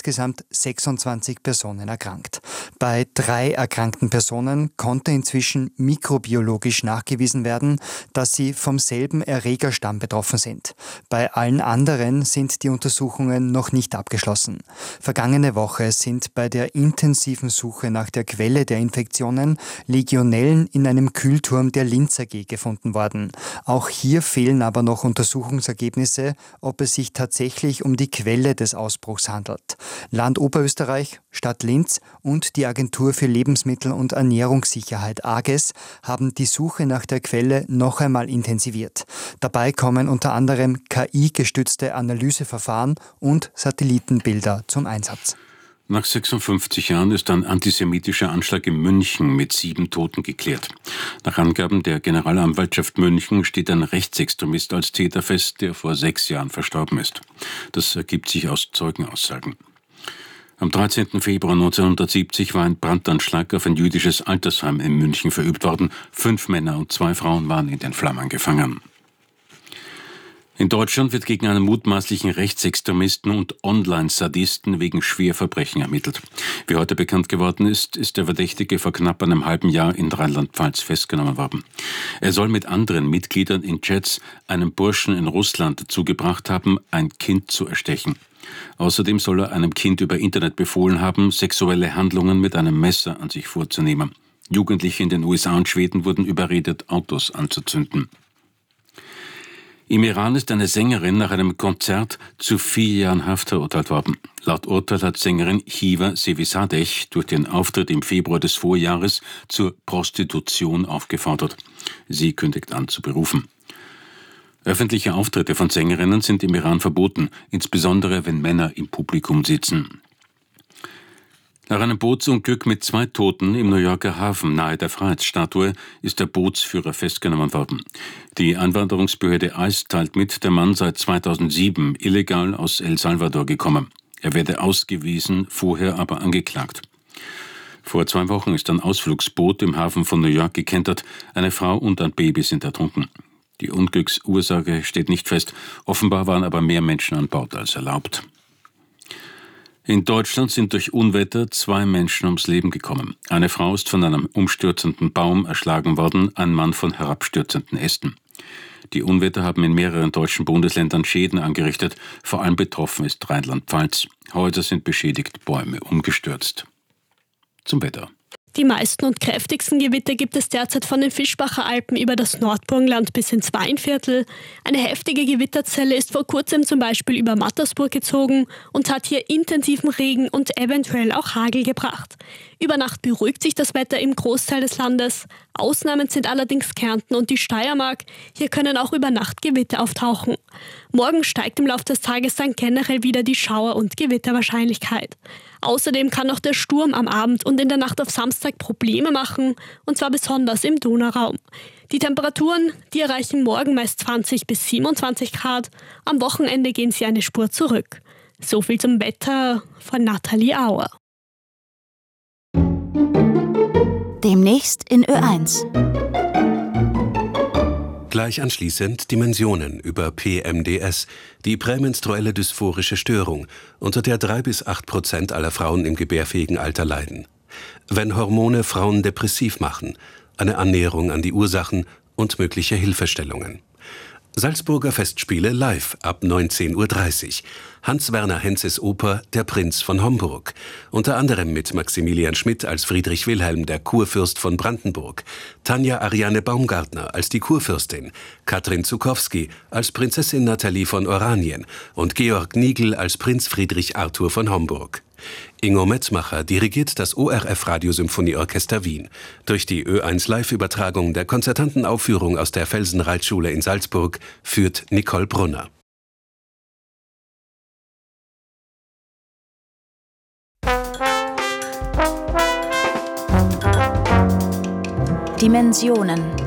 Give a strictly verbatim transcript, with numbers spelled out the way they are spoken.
insgesamt sechsundzwanzig Personen erkrankt. Bei drei erkrankten Personen konnte inzwischen mikrobiologisch nachgewiesen werden, dass sie vom selben Erregerstamm betroffen sind. Bei allen anderen sind die Untersuchungen noch nicht abgeschlossen. Vergangene Woche sind bei der intensiven Suche nach der Quelle der Infektionen Legionellen in einem Kühlturm der Linz A G gefunden worden. Auch hier fehlen aber noch Untersuchungsergebnisse, ob es sich tatsächlich um die Quelle des Ausbruchs handelt. Land Oberösterreich, Stadt Linz und die Agentur für Lebensmittel- und Ernährungssicherheit AGES haben die Suche nach der Quelle noch einmal intensiviert. Dabei kommen unter anderem K I-gestützte Analyseverfahren und Satellitenbilder zum Einsatz. Nach sechsundfünfzig Jahren ist ein antisemitischer Anschlag in München mit sieben Toten geklärt. Nach Angaben der Generalanwaltschaft München steht ein Rechtsextremist als Täter fest, der vor sechs Jahren verstorben ist. Das ergibt sich aus Zeugenaussagen. Am dreizehnten Februar neunzehnhundertsiebzig war ein Brandanschlag auf ein jüdisches Altersheim in München verübt worden. Fünf Männer und zwei Frauen waren in den Flammen gefangen. In Deutschland wird gegen einen mutmaßlichen Rechtsextremisten und Online-Sadisten wegen Schwerverbrechen ermittelt. Wie heute bekannt geworden ist, ist der Verdächtige vor knapp einem halben Jahr in Rheinland-Pfalz festgenommen worden. Er soll mit anderen Mitgliedern in Chats einem Burschen in Russland dazu gebracht haben, ein Kind zu erstechen. Außerdem soll er einem Kind über Internet befohlen haben, sexuelle Handlungen mit einem Messer an sich vorzunehmen. Jugendliche in den U S A und Schweden wurden überredet, Autos anzuzünden. Im Iran ist eine Sängerin nach einem Konzert zu vier Jahren Haft verurteilt worden. Laut Urteil hat Sängerin Hiva Sevisadeh durch den Auftritt im Februar des Vorjahres zur Prostitution aufgefordert. Sie kündigt an zu berufen. Öffentliche Auftritte von Sängerinnen sind im Iran verboten, insbesondere wenn Männer im Publikum sitzen. Nach einem Bootsunglück mit zwei Toten im New Yorker Hafen nahe der Freiheitsstatue ist der Bootsführer festgenommen worden. Die Einwanderungsbehörde I C E teilt mit, der Mann sei zweitausendsieben illegal aus El Salvador gekommen. Er werde ausgewiesen, vorher aber angeklagt. Vor zwei Wochen ist ein Ausflugsboot im Hafen von New York gekentert. Eine Frau und ein Baby sind ertrunken. Die Unglücksursache steht nicht fest. Offenbar waren aber mehr Menschen an Bord als erlaubt. In Deutschland sind durch Unwetter zwei Menschen ums Leben gekommen. Eine Frau ist von einem umstürzenden Baum erschlagen worden, ein Mann von herabstürzenden Ästen. Die Unwetter haben in mehreren deutschen Bundesländern Schäden angerichtet. Vor allem betroffen ist Rheinland-Pfalz. Häuser sind beschädigt, Bäume umgestürzt. Zum Wetter. Die meisten und kräftigsten Gewitter gibt es derzeit von den Fischbacher Alpen über das Nordburgenland bis ins Weinviertel. Eine heftige Gewitterzelle ist vor kurzem zum Beispiel über Mattersburg gezogen und hat hier intensiven Regen und eventuell auch Hagel gebracht. Über Nacht beruhigt sich das Wetter im Großteil des Landes. Ausnahmen sind allerdings Kärnten und die Steiermark. Hier können auch über Nacht Gewitter auftauchen. Morgen steigt im Laufe des Tages dann generell wieder die Schauer- und Gewitterwahrscheinlichkeit. Außerdem kann auch der Sturm am Abend und in der Nacht auf Samstag Probleme machen, und zwar besonders im Donauraum. Die Temperaturen, die erreichen morgen meist zwanzig bis siebenundzwanzig Grad. Am Wochenende gehen sie eine Spur zurück. So viel zum Wetter von Nathalie Auer. Demnächst in Ö eins. Gleich anschließend Dimensionen über P M D S, die prämenstruelle dysphorische Störung, unter der drei bis acht Prozent aller Frauen im gebärfähigen Alter leiden. Wenn Hormone Frauen depressiv machen, eine Annäherung an die Ursachen und mögliche Hilfestellungen. Salzburger Festspiele live ab neunzehn Uhr dreißig. Hans-Werner Henzes Oper Der Prinz von Homburg. Unter anderem mit Maximilian Schmidt als Friedrich Wilhelm, der Kurfürst von Brandenburg. Tanja Ariane Baumgartner als die Kurfürstin. Katrin Zuckowski als Prinzessin Nathalie von Oranien. Und Georg Niegel als Prinz Friedrich Arthur von Homburg. Ingo Metzmacher dirigiert das O R F Radiosymphonieorchester Wien. Durch die Ö eins Live-Übertragung der konzertanten Aufführung aus der Felsenreitschule in Salzburg führt Nicole Brunner. Dimensionen.